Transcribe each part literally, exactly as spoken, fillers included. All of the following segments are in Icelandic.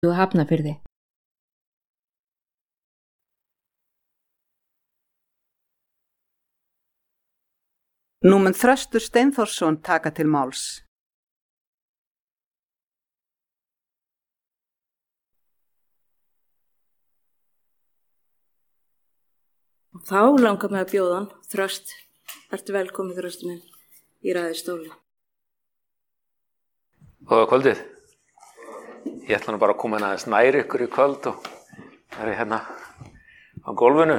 og Hafnarfirði. Nú mun Þröstur Steinþórsson taka til máls. Og þá langar mig að bjóða hann, Þröst, ertu velkomið Þröstur minn, í ræðustóli. Góða kvöldið. Ég ætla nú bara að koma hérna aðeins nær ykkur í kvöld og það er hérna á gólfinu.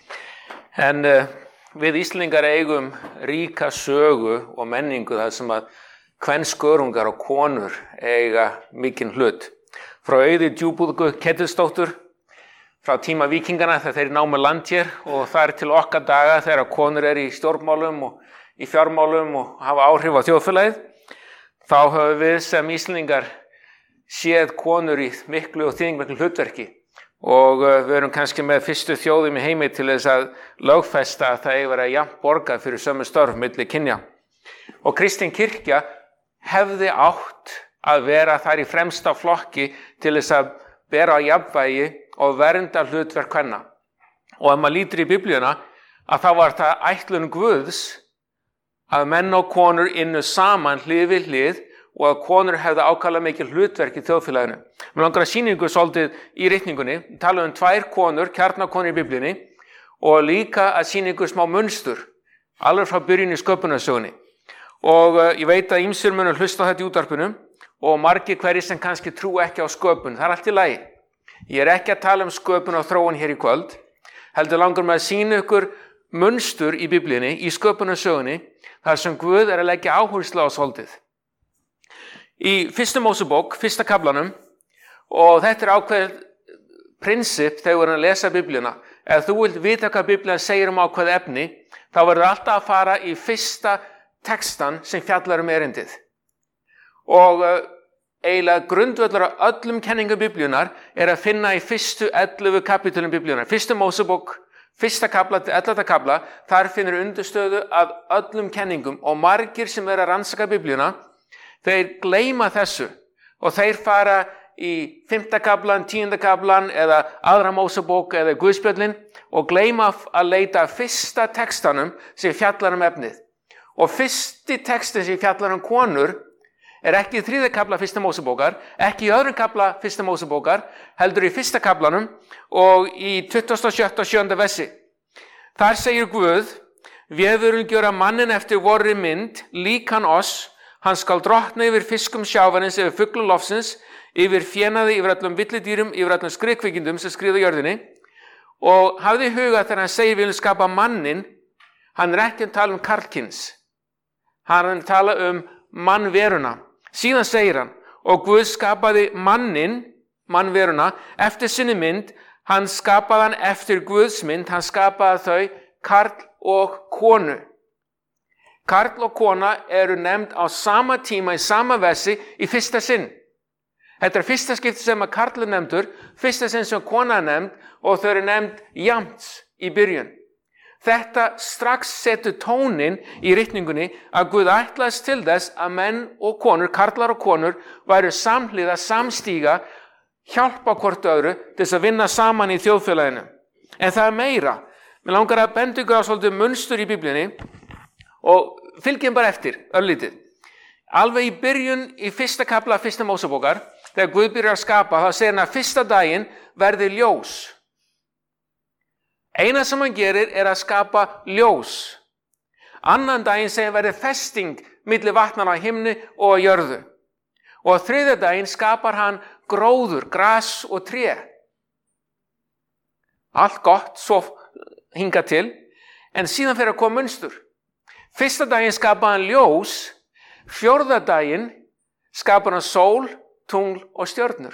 En uh, við Íslendingar eigum ríka sögu og menningu þar sem að kvenskörungar og konur eiga mikinn hlut. Frá Auði Djúpúðgu Ketilsdóttur, frá tíma víkingana þegar þeir námu land hér og það er til okkar daga þegar konur er í stjórnmálum og í fjármálum og hafa áhrif á þjóðfélagið. Þá höfum við sem Íslendingar séð konur í miklu og þýðingarmiklu hlutverki og við erum kannski með fyrstu þjóðum í heimi til þess að lögfesta að það eigi verið jafnt borgað fyrir sömu störf milli kynja. Og kristin kirkja hefði átt að vera þar í fremsta flokki til þess að bera á jafnvægi og vernda hlutverk kvenna. Og ef maður lítur í Biblíuna að þá var það ætlun Guðs að menn og konur ynnu saman hlið við hlið og að konur hefði ákaflega mikil hlutverk í þjóðfélaginu. Mér langar að sýna ykkur svolítið í ritningunni, tala um tvær konur, kjarnakonur í Biblíunni og líka að sýna ykkur smá munstur, alveg frá byrjun í sköpunarsögunni. Og uh, ég veit að ýmsir munu hlusta á þetta í útvarpinu og margir hverjir sem kannski trú ekki á sköpun, það er allt í lagi. Ég er ekki að tala um sköpun og þróun hér í kvöld, heldur langar mig að sýna ykkur munstur í Biblíunni, í sköpunarsögunni, þar sem Guð er að leggja áherslu á svolítið. Í fyrstu Mósebók, fyrsta kaflanum, og þetta er ákveðið prinsip þegar við erum að lesa Biblíuna. Ef þú vilt vita hvað Biblían segir um ákveðið efni, þá verður alltaf að fara í fyrsta textan sem fjallar um erindið. Og uh, eiginlega grundvöllur á öllum kenningum Biblíunar er að finna í fyrstu ellefu kapítulum Biblíunar. Fyrstu Mósebók, fyrsta kafla til ellefta kafla, þar finnur undirstöðu af öllum kenningum og margir sem er að rannsaka Biblíuna, þeir gleyma þessu og þeir fara í fimmta kaflan, tíunda kaflan eða aðra Mósebók eða Guðspjöllin og gleyma að leita fyrsta textanum sem fjallar um efnið. Og fyrsti textin sem fjallar um konur er ekki í þriðja kafla fyrsta Mósebókar, ekki í öðrum kafla fyrsta Mósebókar, heldur í fyrsta kaflanum og í tuttugasta og sjötta og sjöunda versi. Þar segir Guð, við viljum gera manninn eftir vorri mynd, líkan oss, hann skal drottna yfir fiskum sjávarins, yfir fuglum lofsins, yfir fénaði, yfir öllum villidýrum, yfir öllum skriðkvikindum sem skriða jörðinni. Og hafði í huga þegar hann segir við viljum skapa mannin, hann er ekki að tala um karlkyns. Hann er að tala um mannveruna. Síðan segir hann, og Guð skapaði mannin, mannveruna, eftir sinni mynd, hann skapaði hann eftir Guðs mynd, hann skapaði þau karl og konu. Karl og kona eru nefnd á sama tíma í sama versi í fyrsta sinn. Þetta er fyrsta skipti sem að karl er nefndur, fyrsta sinn sem kona er nefnd og þau eru nefnd jafnt í byrjun. Þetta strax setur tónin í ritningunni að Guð ætlaðist til þess að menn og konur, karlar og konur, væru samhliða, samstíga, hjálpa hvort öðru til þess að vinna saman í þjóðfélaginu. En það er meira. Mér langar að benda ykkur á svolítið munstur í Biblíunni og fylgjum bara eftir, örlítið. Alveg í byrjun í fyrsta kafla fyrsta Mósebókar, þegar Guð byrjar að skapa, þá segir hann að fyrsta daginn verði ljós. Eina sem hann gerir er að skapa ljós. Annan daginn segir verði festing milli vatnanna á himni og á jörðu. Og á þriðja daginn skapar hann gróður, gras og tré. Allt gott, svo hinga til, en síðan fyrir að koma munstur. Fyrsta daginn skapar hann ljós, fjórða daginn skapar hann sól, tungl og stjörnur.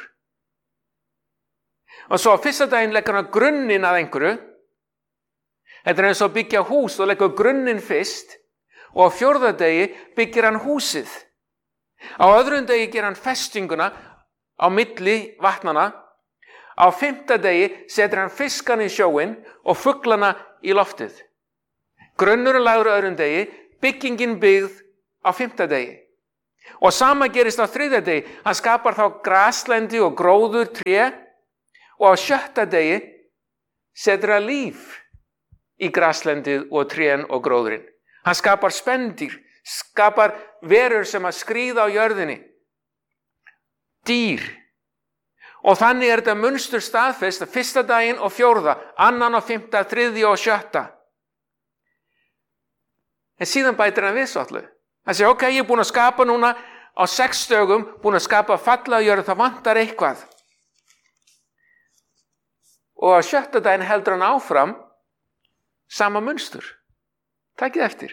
Og svo á fyrsta daginn leggur hann grunninn að einhverju. Þetta er eins og byggja hús og leggur grunninn fyrst og á fjórða degi byggir hann húsið. Á öðrum degi ger hann festinguna á milli vatnana. Á fimmta degi setur hann fiskan í sjóinn og fuglana í loftið. Grunnur er lagður á öðrum degi, byggingin byggð á fimmta degi. Og sama gerist á þriðja degi. Hann skapar þá graslendi og gróður, tré, og á sjötta degi setur hann líf í graslendið og trén og gróðurinn. Hann skapar spendýr, skapar verur sem að skríða á jörðinni, dýr. Og þannig er þetta munstur staðfest að fyrsta daginn og fjórða, annan og fimmta, þriðja og sjötta. En síðan bætir hann við svolítið. Hann segir, ok, ég er búin að skapa núna á sex dögum, búin að skapa falla á jörðu, það vantar eitthvað. Og á sjötta daginn heldur hann áfram sama munstur. Takið eftir.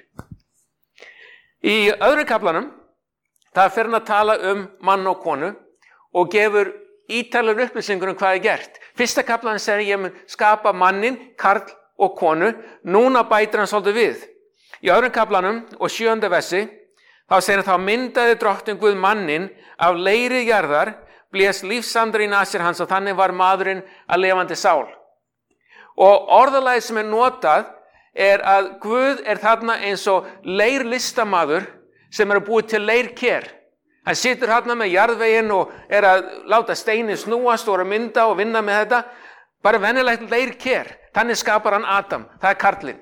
Í öðru kaflanum, það fer hann að tala um mann og konu og gefur ítalar upplýsingur um hvað er gert. Fyrsta kaflan segir ég mun skapa mannin, karl og konu. Núna bætir hann svolítið við. Í öðrum kaflanum og sjöunda versi, þá segir hann þá myndaði drottinn Guð mannin af leiri jarðar, blés lífsandar í nasir hans og þannig var maðurinn að lifandi sál. Og orðalagið sem er notað er að Guð er þarna eins og leirlistamaður sem er að búið til leirker. Hann situr þarna með jarðveginn og er að láta steini snúast og er að mynda og vinna með þetta. Bara venjulegt leirker. Þannig skapar hann Adam. Það er karlinn.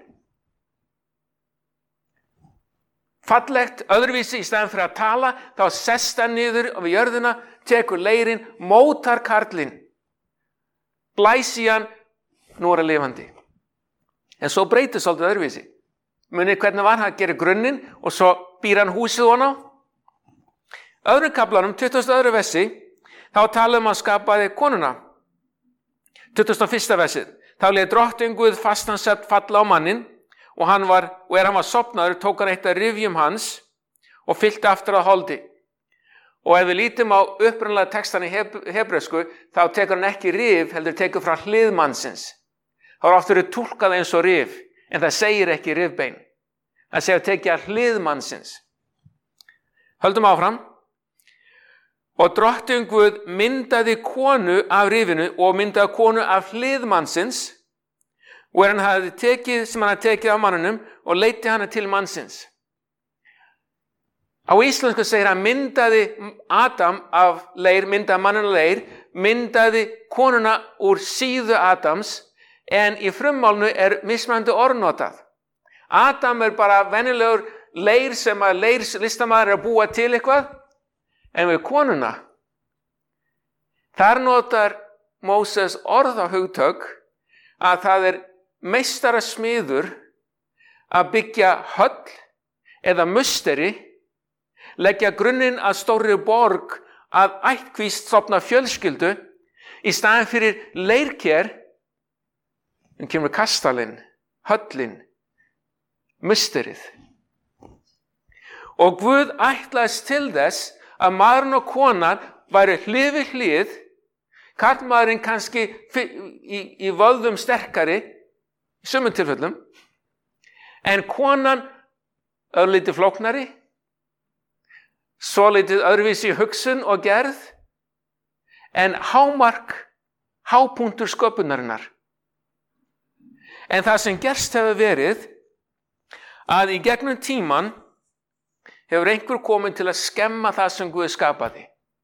Fallegt, öðruvísi í staðan fyrir að tala, þá sest hann niður á jörðina, tekur leirinn, mótar karlinn, blæsi hann, nú er hann lifandi. En svo breytir svolítið öðruvísi. Munið hvernig var hann að gera grunninn og svo býr hann húsið hona á. Öðrum kaflanum, tuttugasta og öðru versi, þá tala um að skapaði konuna. tuttugasta og fyrsta versið, þá lét drottinn Guð fastan sett falla á mannin, og hann var, og er hann var sofnaður, tók hann eitt af rifjum hans og fyllti aftur að holdi. Og ef við lítum á upprunalega textan í hebresku, þá tekur hann ekki rif, heldur tekur frá hlið mannsins. Það var oft verið túlkað eins og rif, en það segir ekki rifbein. Það segir tekið að hlið mannsins. Höldum áfram. Og drottinn Guð myndaði konu af rifinu og myndaði konu af hlið mannsins, og er hann hafði tekið sem hann hafði tekið af mannunum og leiddi hana til mannsins. Á íslensku segir hann myndaði Adam af leir, myndaði mannuna leir, myndaði konuna úr síðu Adams, en í frummálnu er mismunandi orðnotað. Adam er bara venjulegur leir sem að leirlistamaður er að búa til eitthvað, en við konuna, þar notar Móses orðahugtök að það er meistara smiður að byggja höll eða musteri, leggja grunninn að stórri borg að ættkvíst stofna fjölskyldu í staðinn fyrir leirker, en kemur kastalinn, höllin, musterið. Og Guð ætlaðist til þess að maðurinn og konan væri hlið við hlið, karlmaðurinn kannski í, í völdum sterkari, í sumum tilfellum, en konan örlítið flóknari, svolítið öðruvísi hugsun og gerð, en hámark, hápunktur sköpunarinnar. En það sem gerst hefur verið, að í gegnum tíman hefur einhver komið til að skemma það sem Guð skapaði.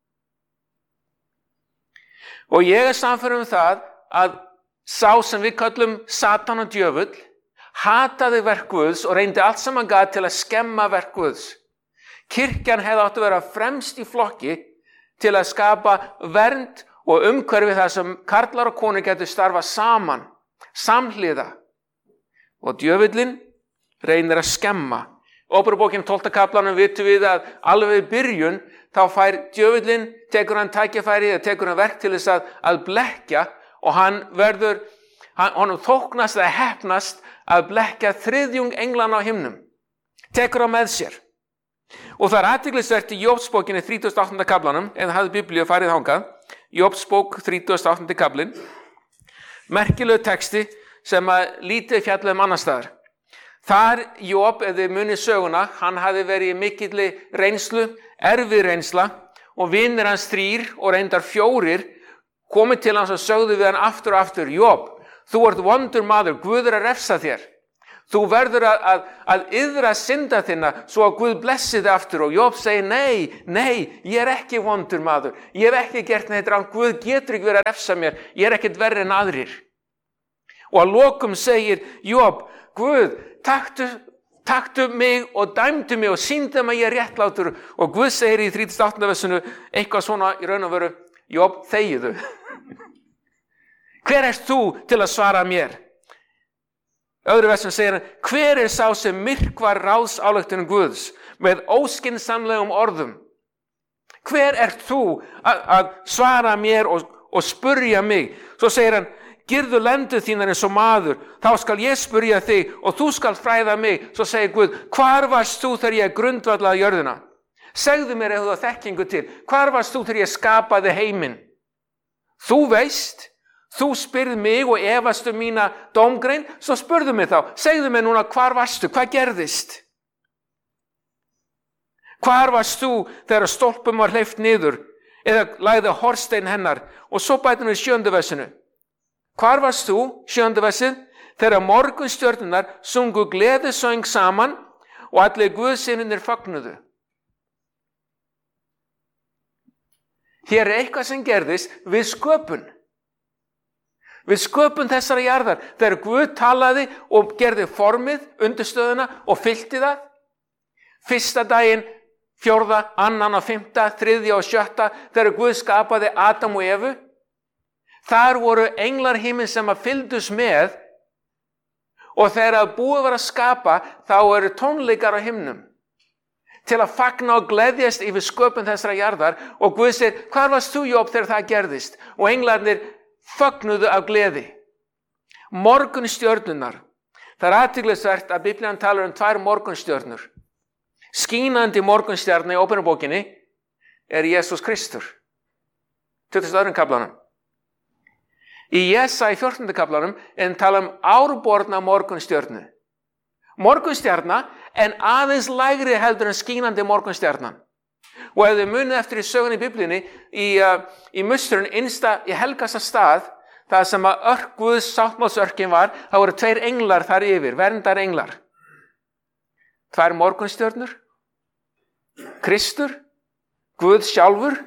Og ég er sannfærður um það að sá sem við kallum Satan og djöfull hataði verk Guðs og reyndi allt sem hann gat til að skemma verk Guðs. Kirkjan hefði átt að vera fremst í flokki til að skapa vernd og umhverfi þar sem karlar og konur getur starfa saman, samhliða. Og djöfullinn reynir að skemma. Óperubókin tólfta kaflanum vitum við að alveg í byrjun þá fær djöfullinn, tekur hann tækifæri eða tekur hann verk til þess að, að blekkja og hann verður, hann, honum þóknast eða heppnast að blekkja þriðjung englana á himnum. Tekur hann með sér. Og það er athyglisvert í Jóbsbókinni þrítugasta og áttunda kaflanum, ef það hafði Biblíu farið þangað, Jóbsbók þrítugasta og áttundi kaflinn, merkilegu texti sem að lítið fjallum annar staðar. Þar Jób, ef þið munið söguna, hann hafði verið í mikilli reynslu, erfið reynsla og vinir hans þrír og reyndar fjórir komið til hans og sögðu við hann aftur og aftur, Jób, þú ert vondur maður, Guð er að refsa þér. Þú verður að, að, að yðra synda þinna svo að Guð blessi þig aftur. Og Job segir, nei, nei, ég er ekki vondur maður. Ég hef ekki gert neitt rangt. Guð getur ekki verið að refsa mér. Ég er ekkert verri en aðrir. Og að lokum segir Job, Guð, taktu, taktu mig og dæmdu mig og sýndu mig að ég er réttlátur. Og Guð segir í þrítugasta og áttunda versinu eitthvað svona í raun og veru, Job, þegiðu. Hver erst þú til að svara mér? Öðru versum segir hann, hver er sá sem myrkvar ráðsályktunum Guðs með óskinsamlegum orðum? Hver ert þú að, að svara mér og, og spurja mig? Svo segir hann, girðu lendur þínar eins og maður, þá skal ég spurja þig og þú skal fræða mig. Svo segir Guð, hvar varst þú þegar ég grundvallaði jörðina? Segðu mér ef þú hafa þekkingu til, hvar varst þú þegar ég skapaði heiminn? Þú veist, þú spyrð mig og efastu mína dómgrein, svo spurðu mig þá, segðu mig núna hvar varstu, hvað gerðist? Hvar varst þú þegar stólpum var hleypt niður eða lagði hornstein hennar? Og svo bætum við sjöndu versinu. Hvar varst þú, sjöndu versið, þegar morgunstjörnurnar sungu gleðisöng saman og allir guðsynir fagnuðu? Hér er eitthvað sem gerðist við sköpun. Við sköpun þessara jarðar, þegar Guð talaði og gerði formið, undirstöðuna og fyllti það. Fyrsta daginn, fjórða, annan og fymta, þriðja og sjötta, þegar Guð skapaði Adam og Evu. Þar voru englar himins sem að fylgdust með og þegar búið var að skapa, þá eru tónleikar á himnum til að fagna og gleðjast yfir sköpun þessara jarðar og Guð segir, hvar varst þú, Job, þegar það gerðist? Og englarnir fögnuðu af gleði. Morgunstjörnurnar. Það er athyglisvert að Biblían talar um tvær morgunstjörnur. Skínandi morgunstjarna í Ópenubókinni er Jesús Kristur. tuttugasta og öðrum kaflanum. Í Jesaja í fjórtánda kaflanum en tala um árborna morgunstjörnu. Morgunstjarna en aðeins lægri heldur en skínandi morgunstjarnan. Og ef þið munið eftir í sögunni í Biblíunni, í, uh, í musturinn innsta í helgasta stað, það sem að örk Guðs sáttmálsörkin var, það voru tveir englar þar yfir, verndar englar. Tvær morgunstjörnur, Kristur, Guð sjálfur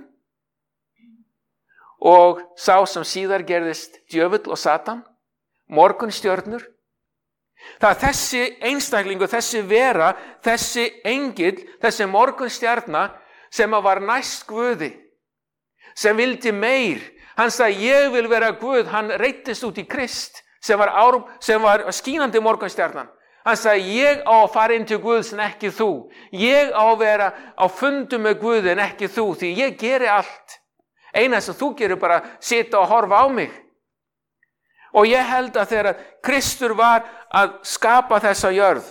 og sá sem síðar gerðist djöfull og Satan, morgunstjörnur. Það er þessi einstaklingu, þessi vera, þessi engill, þessi morgunstjarna sem var næst Guði, sem vildi meir. Hann sagði, ég vil vera Guð, hann reittist út í Krist, sem var, árum, sem var skínandi morgunstjarnan. Hann sagði, ég á að fara inn til Guðs en ekki þú. Ég á að vera á fundum með Guði en ekki þú, því ég geri allt. Eina sem þú gerir bara sita og horfa á mig. Og ég held að þegar Kristur var að skapa þessa jörð,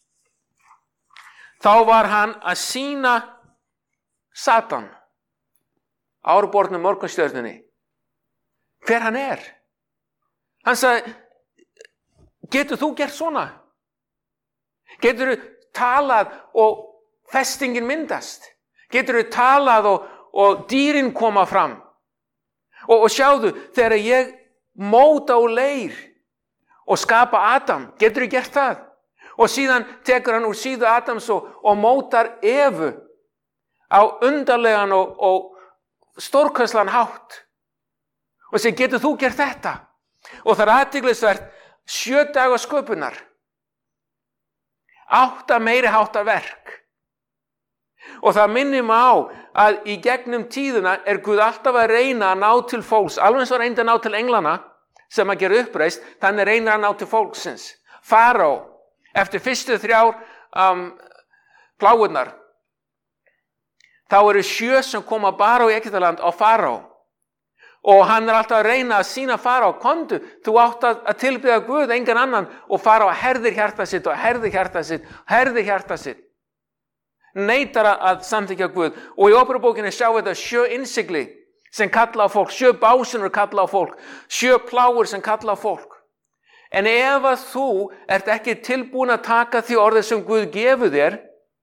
þá var hann að sýna Satan, árbornu morgunstjörnunni, hver hann er. Hann sagði, getur þú gert svona? Getur þú talað og festingin myndast? Getur þú talað og, og dýrin koma fram? Og, og sjáðu, þegar ég móta og leir og skapa Adam, getur þú gert það? Og síðan tekur hann úr síðu Adams og, og mótar Evu á undarlegan og, og stórkostlegan hátt. Og segir, getur þú gert þetta? Og það er athyglisvert, sjö daga sköpunar, átta meiri háttar verk. Og það minnir mig á að í gegnum tíðuna er Guð alltaf að reyna að ná til fólks, alveg eins og reyndi að ná til englana sem að gera uppreist, þannig reynir að ná til fólksins. Faró, eftir fyrstu þrjár um, plágurnar, þá eru sjö sem koma bara í Egyptaland á Faró. Og hann er alltaf að reyna að sýna Faró, komdu, þú átt að, að tilbiðja Guð, engan annan. Og Faró herðir hjarta sitt og herðir hjarta sitt, herðir hjarta sitt. Neitar að samþykkja Guð. Og í Ópenubókinni sjáum við þetta sjö innsigli sem kalla á fólk, sjö básunur kalla á fólk, sjö plágur sem kalla á fólk. En ef að þú ert ekki tilbúin að taka því orðið sem Guð gefur þér,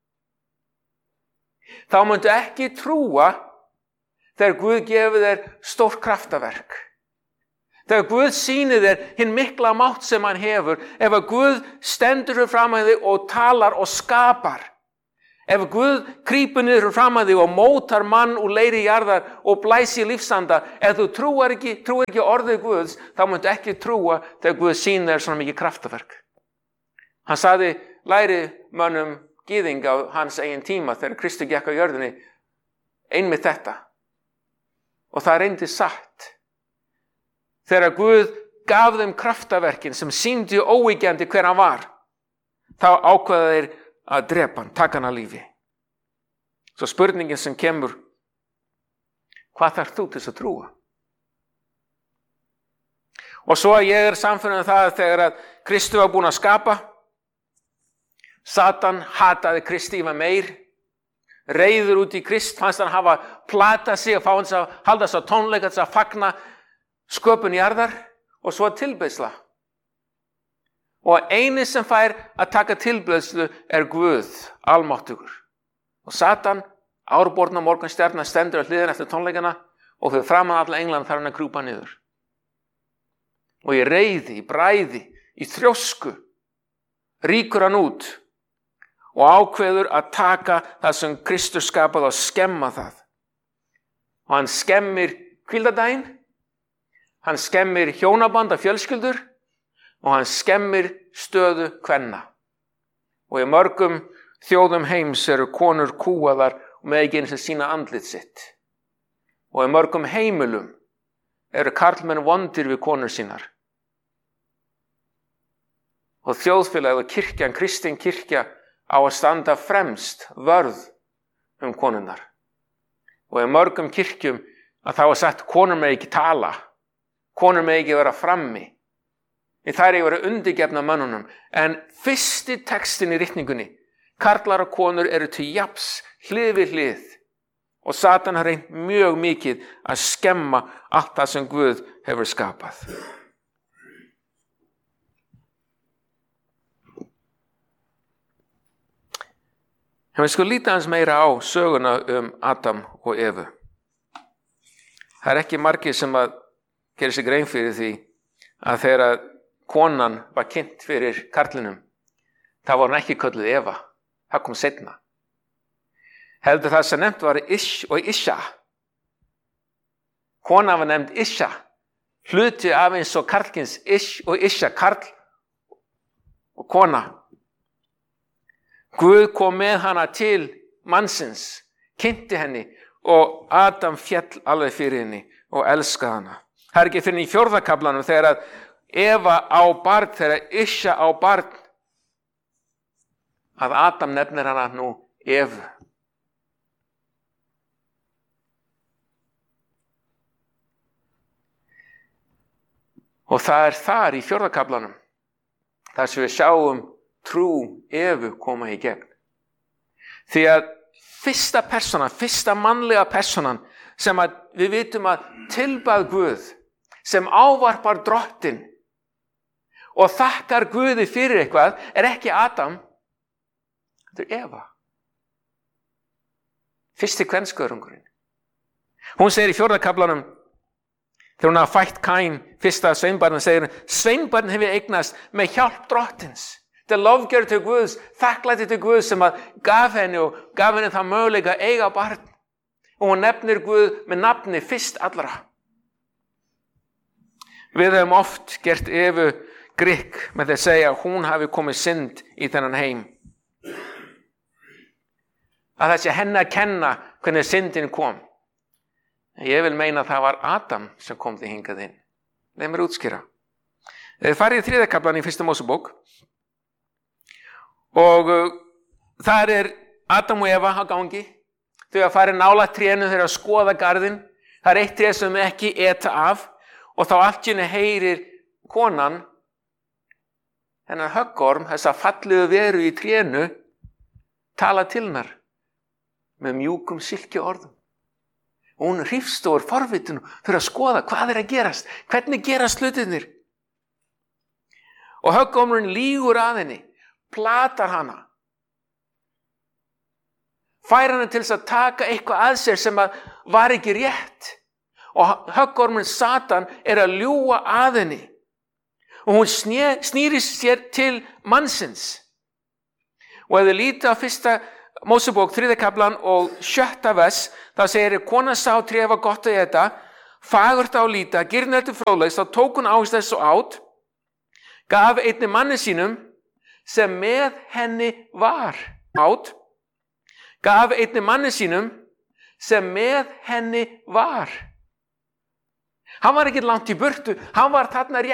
þá myndu ekki trúa þegar Guð gefur þér stórt kraftaverk. Þegar Guð sýnir þér hinn mikla mátt sem hann hefur, ef að Guð stendur fyrir fram að þig og talar og skapar, ef Guð krýpur niður fram að þig og mótar mann úr leiri jarðar og blæsi lífsanda, ef þú trúar ekki, trúar ekki orðið Guðs, þá muntu ekki trúa þegar Guð sýnir þér svona mikið kraftaverk. Hann sagði læri mönnum gyðing á hans eigin tíma þegar Kristur gekk á jörðinni einmitt þetta. Og það reyndi satt. Þegar Guð gaf þeim kraftaverkin sem sýndi óyggjandi hver hann var, þá ákveða þeir að drepa hann, taka hann að lífi. Svo spurningin sem kemur, hvað þarf þú til þess að trúa? Og svo að ég er samfunnin það að þegar að Kristur var búinn að skapa, Satan hataði Kristi yfir meir, reiður út í Krist, fannst hann hafa platað sig og fá hans að halda þess að tónleika, þess að fagna sköpun jarðar og svo tilbeiðsla. Og eini sem fær að taka tilbeiðslu er Guð, almáttugur. Og Satan, árborna morgunstjarna, stendur að hliðina eftir tónleikana og fyrir framan alla englann þarf hann að krjúpa niður. Og í reiði, í bræði, í þrjósku, ríkur hann út og ákveður að taka það sem Kristur skapaði og skemma það. Og hann skemmir hvíldardaginn, hann skemmir hjónaband af fjölskyldur og hann skemmir stöðu kvenna. Og í mörgum þjóðum heims eru konur kúaðar og með ekki eins og sína andlit sitt. Og í mörgum heimilum eru karlmenn vondir við konur sínar. Og þjóðfélagið og kirkjan, kristin kirkja, á að standa fremst vörð um konunnar. Og í mörgum kirkjum að þá er sagt konur með ekki tala, konur með ekki vera frammi. Það er ekki vera undirgefna mönnunum. En fyrsti textin í ritningunni, karlar og konur eru til jafns, hlið við hlið. Og Satan har reynt mjög mikið að skemma allt það sem Guð hefur skapað. En við skulum líta hans meira á söguna um Adam og Evu. Það er ekki margir sem að gera sig grein fyrir því að þegar konan var kynnt fyrir karlinum, þá var hann ekki kölluð Eva. Það kom seinna. Heldur það sem nefnt var Ish og Isha. Kona var nefnt Isha. Hluti af eins og karlkins Ish og Isha, karl og kona. Guð kom með hana til mannsins, kynnti henni og Adam fjall alveg fyrir henni og elskaði hana. Það er ekki fyrir í fjórða kaflanum þegar að Eva á barn, þegar Isha á barn, að Adam nefnir hana nú Evu. Og það er þar í fjórða kaflanum, þar sem við sjáum trú Evu koma í gegn. Því að fyrsta persónan, fyrsta mannlega persónan sem að við vitum að tilbað Guð, sem ávarpar drottinn og þakkar Guði fyrir eitthvað, er ekki Adam, þetta er Eva. Fyrsti kvenskörungurinn. Hún segir í fjórða kaflanum, þegar hún hafa fætt Kain, fyrsta sveinbarn, segir hún, sveinbarn hefur eignast með hjálp drottins. Þetta er lofgjörð til Guðs, þakklæti til Guðs sem að gaf henni og gaf henni það möguleika að eiga barn. Og hún nefnir Guð með nafni fyrst allra. Við höfum oft gert Evu grikk með því að segja að hún hafi komið synd í þennan heim. Að það sé henni að kenna hvernig syndin kom. Ég vil meina að það var Adam sem kom til hingað inn. Leið mér útskýra. Þið farið í þriðja kaflan í fyrsta Mósebók og uh, þar er Adam og Eva á gangi. Þau að fara nálægt trénu, þau að skoða garðinn. Það er eitt tré sem ekki eta af og þá allt í einu heyrir konan þennan höggorm, þessa fallegu veru í trénu, tala til hennar með mjúkum silki orðum. Og hún hrifst og er forvitin fyrir að skoða hvað er að gerast, hvernig gerast hlutirnir. Og höggormurinn lýgur að henni, platar hana. Fær hana til þess að taka eitthvað að sér sem að var ekki rétt. og höggormurinn Satan er að ljúga að henni. Og hún sné, snýri sér til mannsins. Og ef þið lítið á fyrsta Mósebók, þriðja kaflan og sjötta vers, þá segir, konan sá tréð var gott að éta, fagurt á líta, girnir til fróðleiks, þá tók hún ávist þess og át, gaf einni manni sínum sem með henni var. Át, gaf einni manni sínum sem með henni var. Hann var ekki langt í burtu, hann var þarna rétt